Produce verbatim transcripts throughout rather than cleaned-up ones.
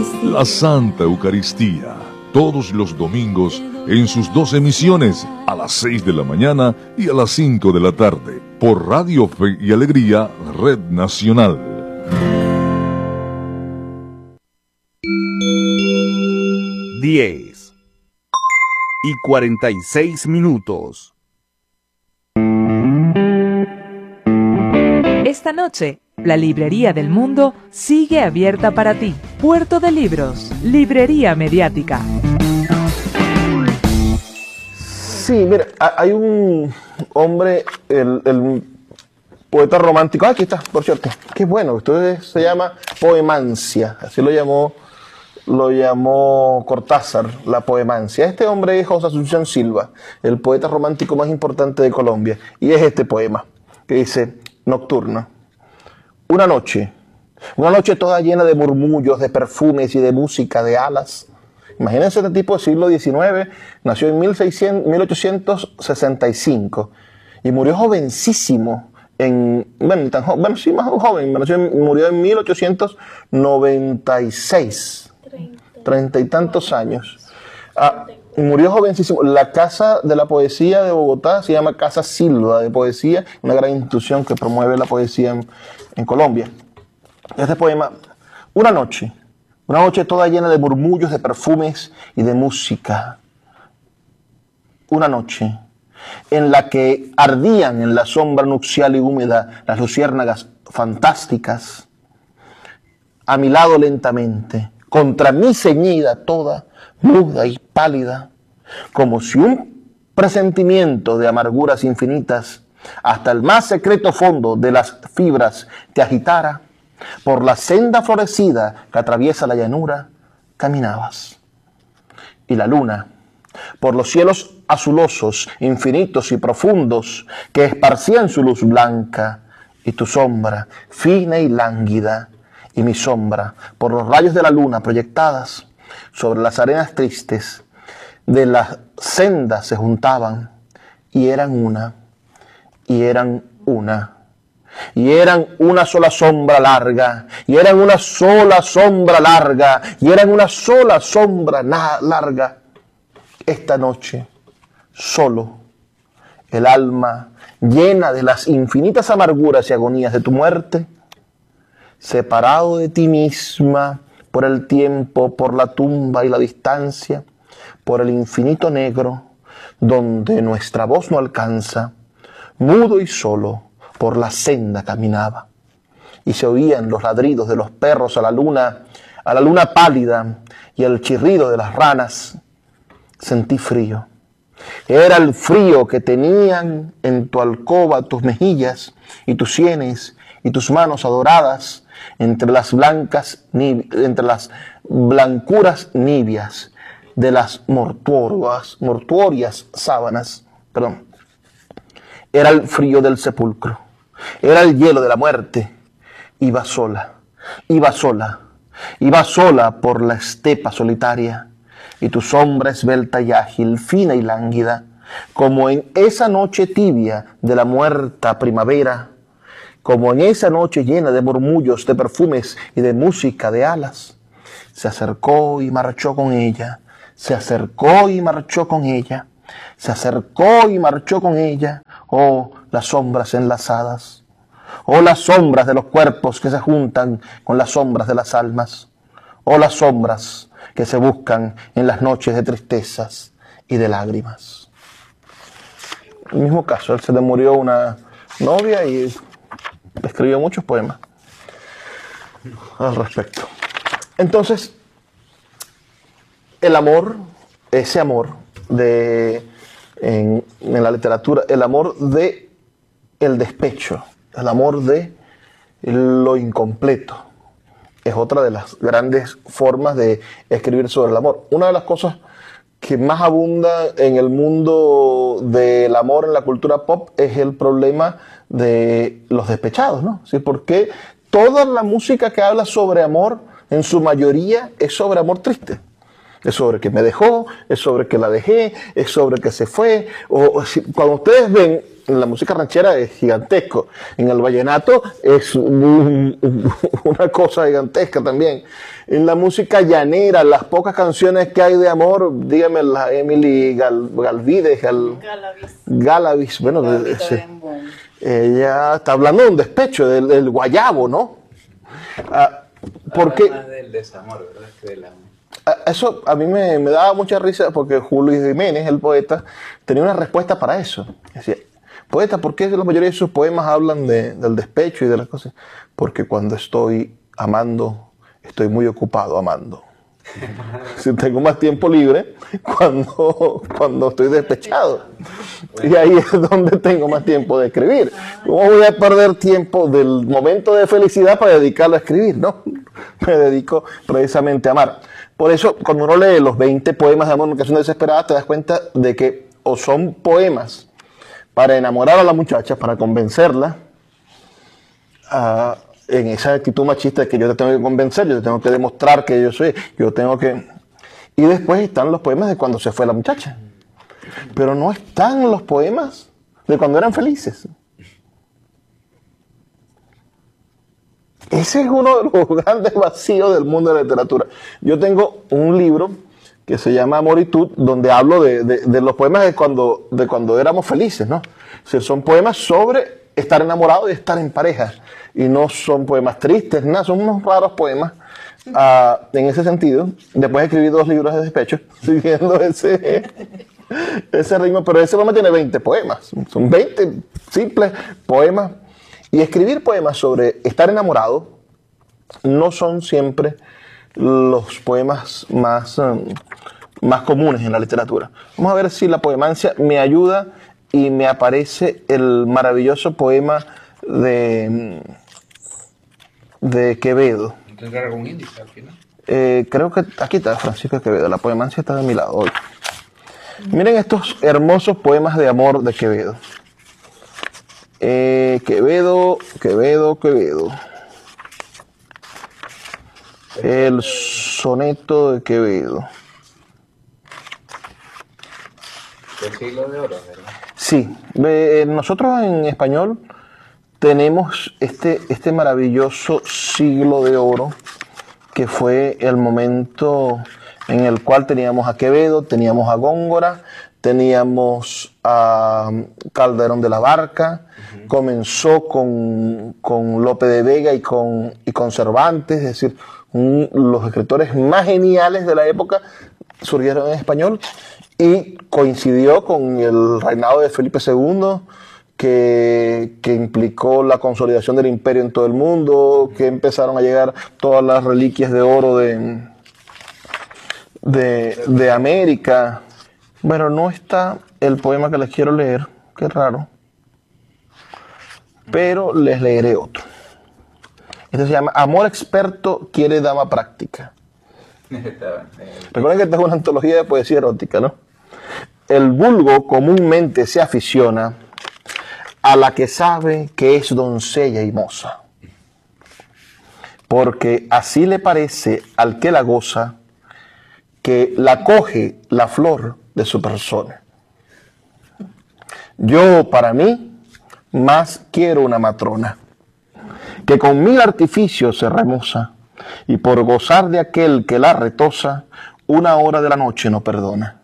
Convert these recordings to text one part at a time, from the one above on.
Eucaristía. La Santa Eucaristía, todos los domingos en sus dos emisiones, a las seis de la mañana y a las cinco de la tarde, por Radio Fe y Alegría, Red Nacional. diez y cuarenta y seis minutos. Esta noche, la Librería del Mundo sigue abierta para ti. Puerto de Libros, Librería Mediática. Sí, mira, hay un hombre, el, el poeta romántico, ah, aquí está, por cierto, qué bueno, esto se llama poemancia, así lo llamó, lo llamó Cortázar, la poemancia. Este hombre es José Asunción Silva, el poeta romántico más importante de Colombia, y es este poema, que dice, Nocturna. Una noche, una noche toda llena de murmullos, de perfumes y de música de alas. Imagínense este tipo del siglo diecinueve, nació en mil ochocientos sesenta y cinco y murió jovencísimo, en, bueno, tan jo bueno sí, más joven, nació en, murió en mil ochocientos noventa y seis, treinta y tantos años. Ah, murió jovencísimo. La Casa de la Poesía de Bogotá se llama Casa Silva de Poesía, una gran institución que promueve la poesía en, en Colombia. Este poema, una noche, una noche toda llena de murmullos, de perfumes y de música. Una noche en la que ardían en la sombra nupcial y húmeda las luciérnagas fantásticas. A mi lado lentamente, contra mí ceñida toda, muda y pálida, como si un presentimiento de amarguras infinitas hasta el más secreto fondo de las fibras te agitara, por la senda florecida que atraviesa la llanura, caminabas. Y la luna, por los cielos azulosos, infinitos y profundos, que esparcían su luz blanca, y tu sombra, fina y lánguida, y mi sombra, por los rayos de la luna proyectadas sobre las arenas tristes de las sendas se juntaban, y eran una, y eran una. Y eran una sola sombra larga, y eran una sola sombra larga, y eran una sola sombra larga. Esta noche, solo, el alma llena de las infinitas amarguras y agonías de tu muerte, separado de ti misma por el tiempo, por la tumba y la distancia, por el infinito negro, donde nuestra voz no alcanza, mudo y solo, por la senda caminaba, y se oían los ladridos de los perros a la luna, a la luna pálida, y el chirrido de las ranas. Sentí frío. Era el frío que tenían en tu alcoba tus mejillas, y tus sienes, y tus manos adoradas, entre las blancas, entre las blancuras nibias de las mortuorias, mortuorias sábanas. Perdón. Era el frío del sepulcro. Era el hielo de la muerte. Iba sola, iba sola, iba sola por la estepa solitaria, y tu sombra esbelta y ágil, fina y lánguida, como en esa noche tibia de la muerta primavera, como en esa noche llena de murmullos, de perfumes y de música de alas, se acercó y marchó con ella, se acercó y marchó con ella, se acercó y marchó con ella, oh, las sombras enlazadas, oh, las sombras de los cuerpos que se juntan con las sombras de las almas, oh, las sombras que se buscan en las noches de tristezas y de lágrimas. En el mismo caso, él se le murió una novia y escribió muchos poemas al respecto. Entonces, el amor, ese amor de en, en la literatura, el amor de el despecho, el amor de lo incompleto, es otra de las grandes formas de escribir sobre el amor. Una de las cosas que más abunda en el mundo del amor, en la cultura pop, es el problema de los despechados, ¿no? ¿Sí? Porque toda la música que habla sobre amor, en su mayoría, es sobre amor triste. Es sobre que me dejó, es sobre que la dejé, es sobre que se fue. O, o si, cuando ustedes ven, en la música ranchera es gigantesco. En el vallenato es un, un, una cosa gigantesca también. En la música llanera, las pocas canciones que hay de amor, dígame la Emily Gal, Galvides, Gal, Galavis. Galavis, bueno, de, ese, ella está hablando de un despecho, del, del guayabo, ¿no? Ah, porque más del desamor, ¿verdad? Que del amor. Eso a mí me, me daba mucha risa porque Julio Jiménez, el poeta, tenía una respuesta para eso. Decía, poeta, ¿por qué la mayoría de sus poemas hablan de, del despecho y de las cosas? Porque cuando estoy amando, estoy muy ocupado amando. Si tengo más tiempo libre cuando, cuando estoy despechado. Y ahí es donde tengo más tiempo de escribir. ¿Cómo voy a perder tiempo del momento de felicidad para dedicarlo a escribir? No, me dedico precisamente a amar. Por eso, cuando uno lee los veinte poemas de amor en canción desesperada, te das cuenta de que o son poemas para enamorar a la muchacha, para convencerla, uh, en esa actitud machista de que yo te tengo que convencer, yo te tengo que demostrar que yo soy, yo tengo que... Y después están los poemas de cuando se fue la muchacha. Pero no están los poemas de cuando eran felices. Ese es uno de los grandes vacíos del mundo de la literatura. Yo tengo un libro que se llama Amoritud, donde hablo de, de, de los poemas de cuando, de cuando éramos felices, ¿no? O sea, son poemas sobre estar enamorado y estar en pareja. Y no son poemas tristes, nada, son unos raros poemas uh, en ese sentido. Después escribí dos libros de despecho, siguiendo ese, ese ritmo, pero ese poema tiene veinte poemas. Son veinte simples poemas. Y escribir poemas sobre estar enamorado no son siempre los poemas más, um, más comunes en la literatura. Vamos a ver si la poemancia me ayuda y me aparece el maravilloso poema de, de Quevedo. ¿Tendrá algún índice al final? Eh, creo que aquí está Francisco Quevedo, la poemancia está de mi lado hoy. Miren estos hermosos poemas de amor de Quevedo. Eh, Quevedo, Quevedo, Quevedo. El soneto de Quevedo. El siglo de oro, ¿verdad? Sí, eh, nosotros en español tenemos este, este maravilloso siglo de oro que fue el momento en el cual teníamos a Quevedo, teníamos a Góngora, teníamos a Calderón de la Barca, uh-huh. Comenzó con, con Lope de Vega y con, y con Cervantes, es decir, un, los escritores más geniales de la época surgieron en español y coincidió con el reinado de Felipe segundo, que, que implicó la consolidación del imperio en todo el mundo, que empezaron a llegar todas las reliquias de oro de, de, de América. Bueno, no está el poema que les quiero leer, qué raro, pero les leeré otro. Este se llama Amor experto quiere dama práctica. Recuerden que esta es una antología de poesía erótica, ¿no? El vulgo comúnmente se aficiona a la que sabe que es doncella y moza, porque así le parece al que la goza que la coge la flor de su persona. Yo, para mí, más quiero una matrona, que con mil artificios se remoza, y por gozar de aquel que la retosa, una hora de la noche no perdona.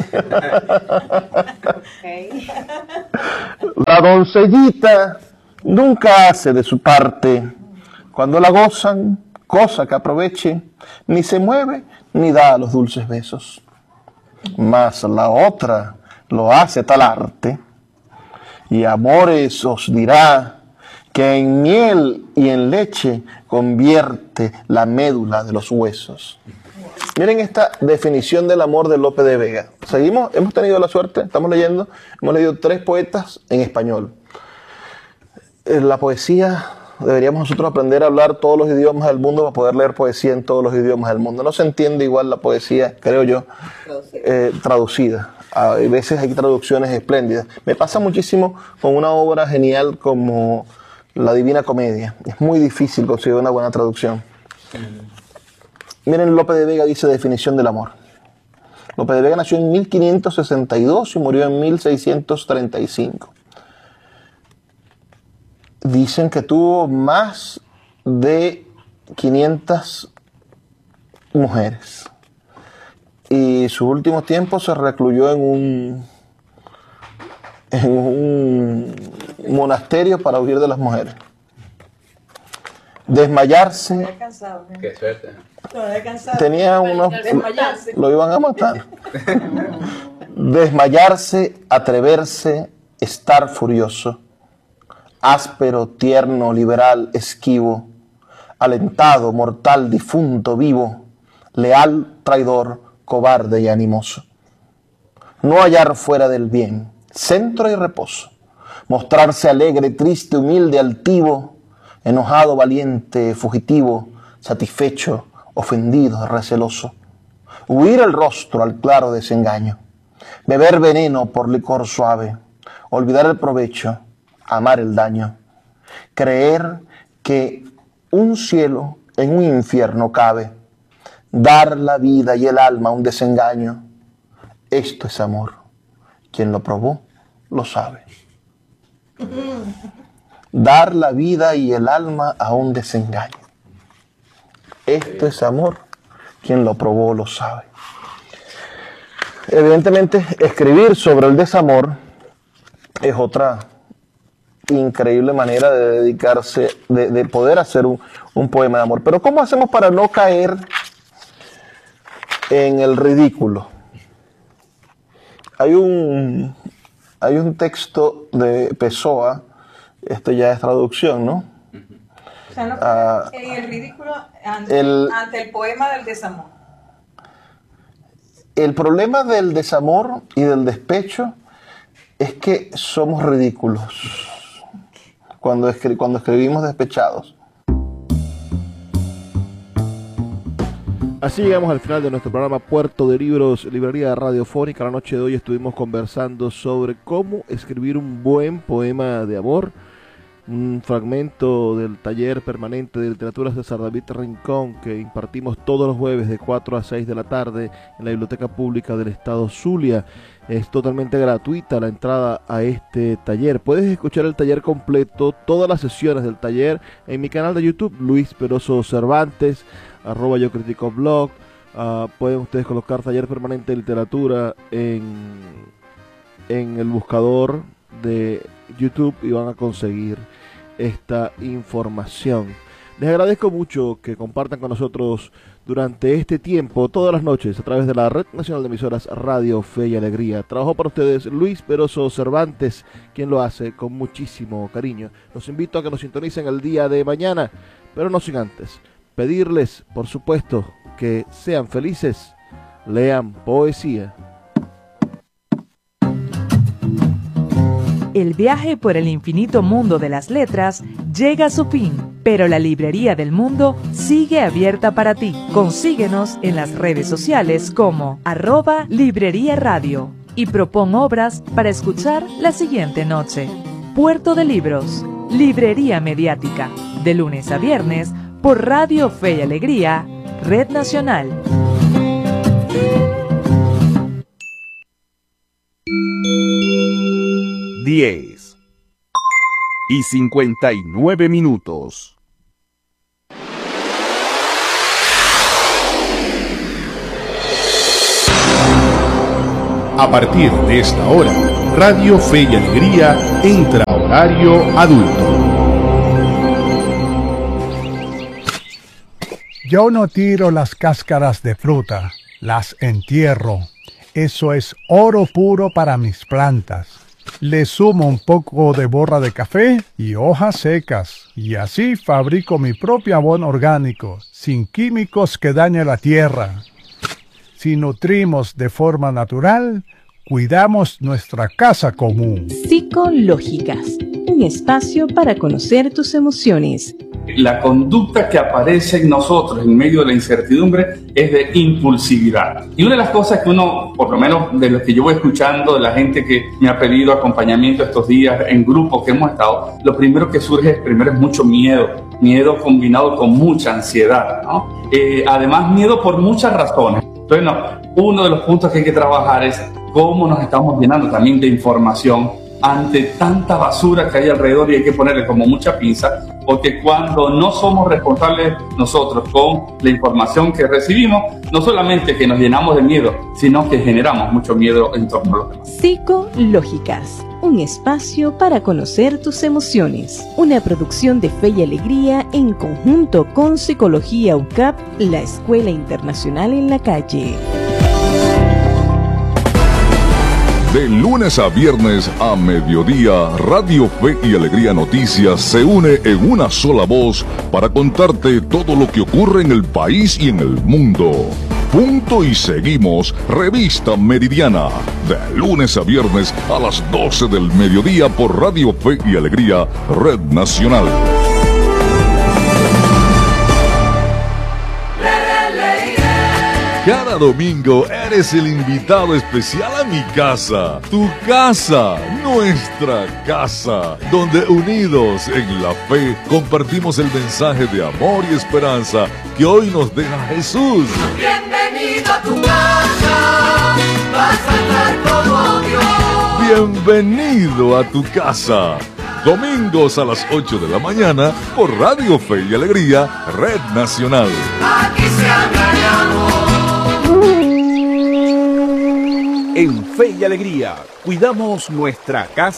Okay. La doncellita nunca hace de su parte, cuando la gozan, cosa que aproveche, ni se mueve ni da los dulces besos. Mas la otra lo hace tal arte, y amores os dirá, que en miel y en leche convierte la médula de los huesos. Miren esta definición del amor de Lope de Vega. Seguimos, hemos tenido la suerte, estamos leyendo, hemos leído tres poetas en español. En la poesía, deberíamos nosotros aprender a hablar todos los idiomas del mundo para poder leer poesía en todos los idiomas del mundo. No se entiende igual la poesía, creo yo, eh, traducida. A veces hay traducciones espléndidas. Me pasa muchísimo con una obra genial como La Divina Comedia. Es muy difícil conseguir una buena traducción. Miren, Lope de Vega dice definición del amor. López de Vega nació en mil quinientos sesenta y dos y murió en mil seiscientos treinta y cinco. Dicen que tuvo más de quinientas mujeres. Y sus últimos tiempos se recluyó en un, en un monasterio para huir de las mujeres. Desmayarse. Qué suerte. Tenía unos. Lo iban a matar. Desmayarse, atreverse, estar furioso. Áspero, tierno, liberal, esquivo. Alentado, mortal, difunto, vivo. Leal, traidor, cobarde y animoso. No hallar fuera del bien, centro y reposo. Mostrarse alegre, triste, humilde, altivo. Enojado, valiente, fugitivo, satisfecho, ofendido, receloso. Huir el rostro al claro desengaño. Beber veneno por licor suave. Olvidar el provecho, amar el daño. Creer que un cielo en un infierno cabe. Dar la vida y el alma a un desengaño. Esto es amor. Quien lo probó, lo sabe. Dar la vida y el alma a un desengaño. Esto es amor. Quien lo probó lo sabe. Evidentemente, escribir sobre el desamor es otra increíble manera de dedicarse, de, de poder hacer un, un poema de amor. Pero ¿cómo hacemos para no caer en el ridículo? Hay un, hay un texto de Pessoa. Esto ya es traducción, ¿no? O sea, no Ah, en el ridículo ante el- el, ante el poema del desamor. El problema del desamor y del despecho es que somos ridículos cuando, escri- cuando escribimos despechados. Así llegamos al final de nuestro programa Puerto de Libros, Librería Radiofónica. La noche de hoy estuvimos conversando sobre cómo escribir un buen poema de amor. Un fragmento del taller permanente de literatura César David Rincón que impartimos todos los jueves de cuatro a seis de la tarde en la Biblioteca Pública del Estado Zulia. Es totalmente gratuita la entrada a este taller. Puedes escuchar el taller completo, todas las sesiones del taller en mi canal de YouTube, Luis Peroso Cervantes, arroba yo critico blog. Uh, pueden ustedes colocar taller permanente de literatura en, en el buscador de YouTube y van a conseguir esta información. Les agradezco mucho que compartan con nosotros durante este tiempo, todas las noches, a través de la Red Nacional de Emisoras Radio Fe y Alegría. Trabajó para ustedes Luis Peroso Cervantes, quien lo hace con muchísimo cariño. Los invito a que nos sintonicen el día de mañana, pero no sin antes pedirles, por supuesto, que sean felices, lean poesía. El viaje por el infinito mundo de las letras llega a su fin, pero la librería del mundo sigue abierta para ti. Consíguenos en las redes sociales como arroba librería radio y propon obras para escuchar la siguiente noche. Puerto de Libros, Librería Mediática, de lunes a viernes por Radio Fe y Alegría, Red Nacional. diez y cincuenta y nueve minutos. A partir de esta hora, Radio Fe y Alegría entra a horario adulto. Yo no tiro las cáscaras de fruta, las entierro. Eso es oro puro para mis plantas. Le sumo un poco de borra de café y hojas secas, y así fabrico mi propio abono orgánico, sin químicos que dañen la tierra. Si nutrimos de forma natural, cuidamos nuestra casa común. Psicológicas, un espacio para conocer tus emociones. La conducta que aparece en nosotros en medio de la incertidumbre es de impulsividad. Y una de las cosas que uno, por lo menos de lo que yo voy escuchando de la gente que me ha pedido acompañamiento estos días en grupos que hemos estado, lo primero que surge es, primero es mucho miedo, miedo combinado con mucha ansiedad, ¿no? Eh, además miedo por muchas razones. Entonces, no, uno de los puntos que hay que trabajar es cómo nos estamos llenando también de información ante tanta basura que hay alrededor, y hay que ponerle como mucha pinza, porque cuando no somos responsables nosotros con la información que recibimos, no solamente que nos llenamos de miedo, sino que generamos mucho miedo en torno a los demás. Psicológicas, un espacio para conocer tus emociones. Una producción de Fe y Alegría en conjunto con Psicología U C A P, la Escuela Internacional en la Calle. De lunes a viernes a mediodía, Radio Fe y Alegría Noticias se une en una sola voz para contarte todo lo que ocurre en el país y en el mundo. Punto y seguimos, Revista Meridiana, de lunes a viernes a las doce del mediodía por Radio Fe y Alegría, Red Nacional. Cada domingo eres el invitado especial a mi casa, tu casa, nuestra casa, donde unidos en la fe compartimos el mensaje de amor y esperanza que hoy nos deja Jesús. Bienvenido a tu casa, vas a estar como Dios. Bienvenido a tu casa. Domingos a las ocho de la mañana por Radio Fe y Alegría, Red Nacional. Aquí se habla de amor. En Fe y Alegría, cuidamos nuestra casa.